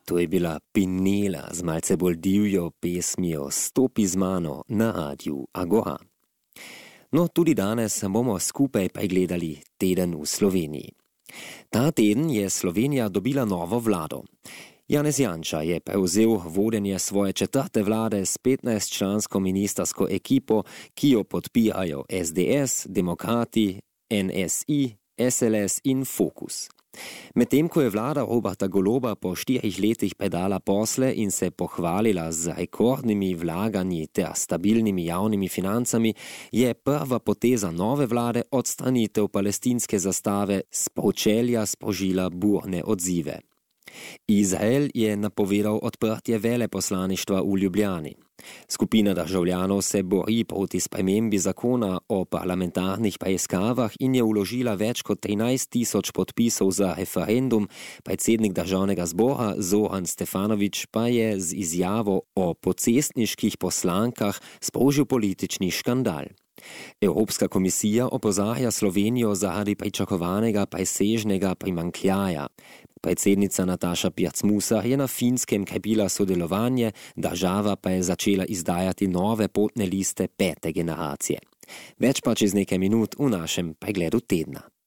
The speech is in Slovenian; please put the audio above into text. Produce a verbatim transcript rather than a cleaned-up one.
To je bila Pinela z malce bolj divjo pesmijo Stopi z mano na Radiu Agora. No, tudi danes bomo skupaj pregledali teden v Sloveniji. Ta teden je Slovenija dobila novo vlado. Janez Janša je prevzel vodenje svoje četrte vlade s petnajstčlansko ministrsko ekipo, ki jo podpirajo es de es, Demokrati, en es i, es el es in Fokus. Medtem ko je vlada Roberta Goloba po štirih letih predala posle in se pohvalila z rekordnimi vlaganji ter stabilnimi javnimi financami, je prva poteza nove vlade odstranitev palestinske zastave s pročelja sprožila burne odzive. Izrael je napovedal odprtje veleposlaništva v Ljubljani. Skupina državljanov se bori proti spremembi zakona o parlamentarnih preiskavah in je vložila več kot trinajst tisoč podpisov za referendum, predsednik državnega zbora Zoran Stefanović pa je z izjavo o pocestniških poslankah sprožil politični škandal. Evropska komisija opozarja Slovenijo zaradi pričakovanega presežnega primanjkljaja. Predsednica Nataša Pirc-Musar je na Finskem krepila sodelovanje, država pa je začela izdajati nove potne liste pete generacije. Več pa čez nekaj minut v našem pregledu tedna.